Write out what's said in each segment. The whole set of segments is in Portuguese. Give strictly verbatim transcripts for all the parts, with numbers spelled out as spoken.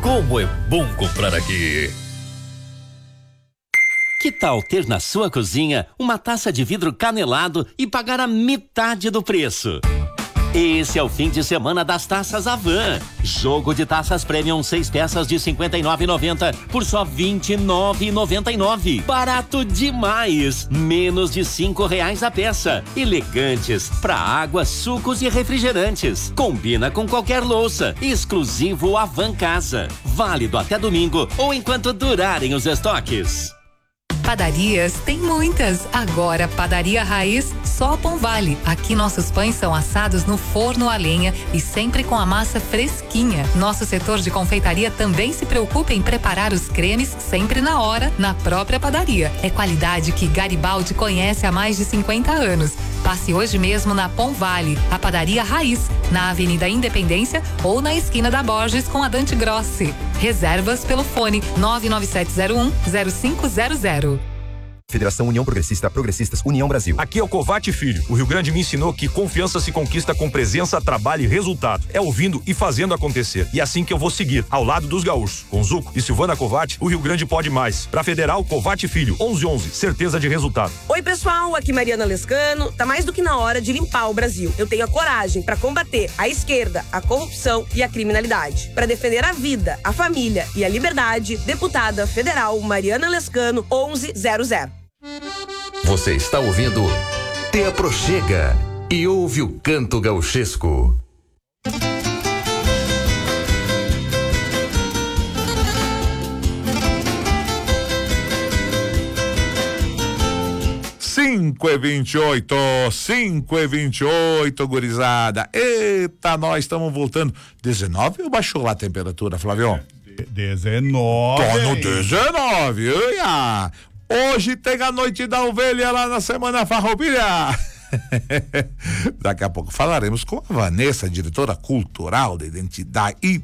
Como é bom comprar aqui. Que tal ter na sua cozinha uma taça de vidro canelado e pagar a metade do preço? Esse é o fim de semana das taças Avan. Jogo de taças Premium, seis peças de cinquenta e nove reais e noventa centavos por só vinte e nove reais e noventa e nove centavos. Barato demais! Menos de cinco reais a peça. Elegantes para água, sucos e refrigerantes. Combina com qualquer louça. Exclusivo Avan Casa. Válido até domingo ou enquanto durarem os estoques. Padarias tem muitas. Agora, Padaria Raiz, só Pão Vale. Aqui nossos pães são assados no forno a lenha e sempre com a massa fresquinha. Nosso setor de confeitaria também se preocupa em preparar os cremes sempre na hora, na própria padaria. É qualidade que Garibaldi conhece há mais de cinquenta anos. Passe hoje mesmo na Pão Vale, a Padaria Raiz, na Avenida Independência ou na esquina da Borges com a Dante Grossi. Reservas pelo fone nove nove sete zero um zero cinco zero zero. Federação União Progressista, Progressistas União Brasil. Aqui é o Covate Filho. O Rio Grande me ensinou que confiança se conquista com presença, trabalho e resultado. É ouvindo e fazendo acontecer. E é assim que eu vou seguir, ao lado dos gaúchos. Com Zuco e Silvana Covate, o Rio Grande pode mais. Pra Federal, Covate Filho, onze onze, certeza de resultado. Oi pessoal, aqui Mariana Lescano. Tá mais do que na hora de limpar o Brasil. Eu tenho a coragem pra combater a esquerda, a corrupção e a criminalidade. Pra defender a vida, a família e a liberdade, deputada federal Mariana Lescano, onze zero zero. Você está ouvindo Te Aproxega e ouve o canto gauchesco. Cinco e vinte e oito, cinco e vinte e oito, gurizada. Eita, nós estamos voltando. dezenove ou baixou lá a temperatura, Flávio? dezenove. Tô no dezenove, uia. Hoje tem a noite da ovelha lá na Semana Farroupilha. Daqui a pouco falaremos com a Vanessa, diretora cultural da Identidade e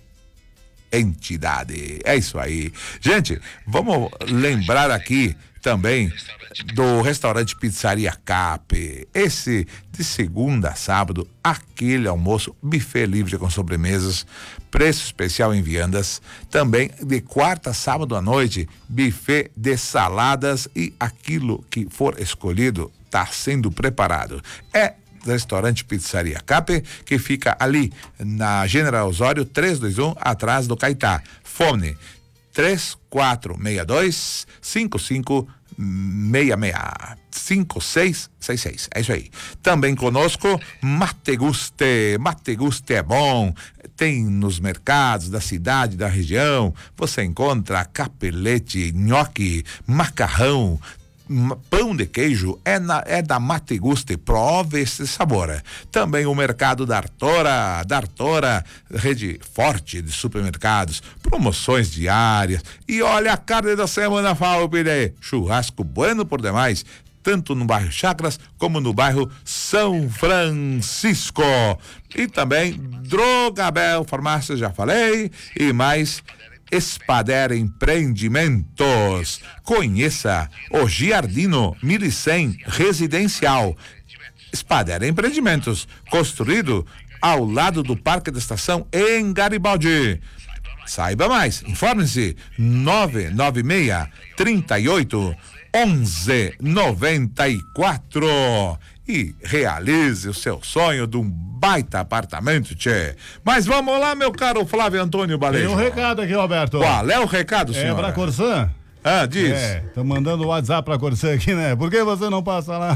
Entidade. É isso aí. Gente, vamos lembrar aqui também do restaurante Pizzaria Cap. Esse de segunda a sábado, aquele almoço, buffet livre com sobremesas, preço especial em viandas. Também de quarta a sábado à noite, buffet de saladas e aquilo que for escolhido está sendo preparado. É restaurante Pizzaria Cap, que fica ali na General Osório trezentos e vinte e um, atrás do Caetá. Fone três quatro seis dois, cinco cinco seis seis, cinco seis seis seis. É isso aí. Também conosco Mate Guste. Mate Guste é bom. Tem nos mercados da cidade, da região. Você encontra capelete, nhoque, macarrão, pão de queijo. É, na, é da Mate Guste. Prove esse sabor. Também o mercado da Artora. Da Artora, rede forte de supermercados, promoções diárias. E olha a carne da Semana Farroupilha. Churrasco bueno por demais, tanto no bairro Chacras como no bairro São Francisco. E também Drogabel Farmácia, já falei, e mais Espader Empreendimentos. Conheça o Giardino mil e cem Residencial. Espader Empreendimentos, construído ao lado do Parque da Estação em Garibaldi. Saiba mais, informe-se nove nove seis, três oito, onze noventa e quatro e realize o seu sonho de um baita apartamento, tchê. Mas vamos lá, meu caro Flávio Antônio Balejo. Tem um recado aqui, Roberto. Qual é o recado, senhor? É pra Corsã. Ah, diz. É, tô mandando o WhatsApp pra Corsã aqui, né? Por que você não passa lá?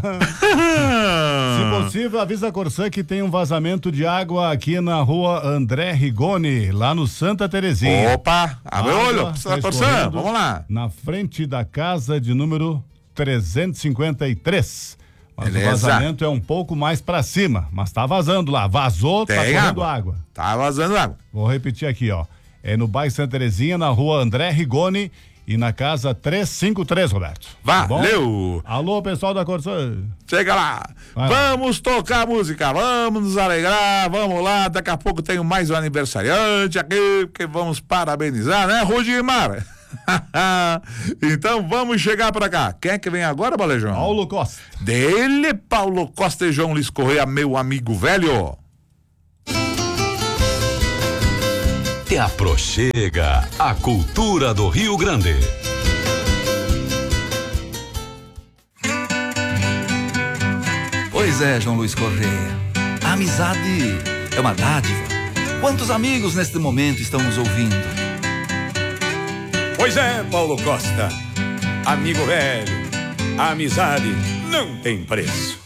Se possível, avisa a Corsã que tem um vazamento de água aqui na rua André Rigoni, lá no Santa Terezinha. Opa, abre o olho, precisa da Corsã, vamos lá. Na frente da casa de número trezentos e cinquenta e três. Mas beleza. O vazamento é um pouco mais pra cima, mas tá vazando lá, vazou, tem tá correndo água. água. Tá vazando água. Vou repetir aqui, ó. É no bairro Santa Terezinha, na rua André Rigoni e na casa trezentos e cinquenta e três, Roberto. Valeu! Tá alô, pessoal da Corsã. Chega lá. Vai vamos lá. Tocar música, vamos nos alegrar, vamos lá. Daqui a pouco tem mais um aniversariante aqui, que vamos parabenizar, né, Rudimar? Então vamos chegar pra cá. Quem é que vem agora, Balejão? Paulo Costa. Dele, Paulo Costa e João Luiz Correia, meu amigo velho. Te aproxega a cultura do Rio Grande. Pois é, João Luiz Correia. A amizade é uma dádiva. Quantos amigos neste momento estão nos ouvindo? Pois é, Paulo Costa. Amigo velho, a amizade não tem preço.